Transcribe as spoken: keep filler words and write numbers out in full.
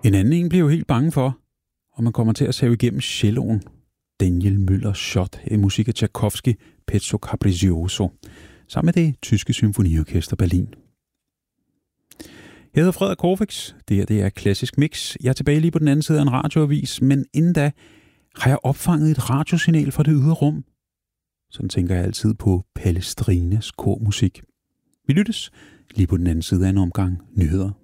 En anden en bliver jo helt bange for, og man kommer til at save igennem celloen. Daniel Müller Schott i musik af Tchaikovsky, Pezzo Capriccioso, sammen med det tyske symfoniorkester Berlin. Jeg hedder Frederik Corfix. Det her det er Klassisk Mix. Jeg er tilbage lige på den anden side af en radioavis, men inden da har jeg opfanget et radiosignal fra det ydre rum. Sådan tænker jeg altid på Palestrinas kormusik. Vi lyttes lige på den anden side af en omgang nyheder.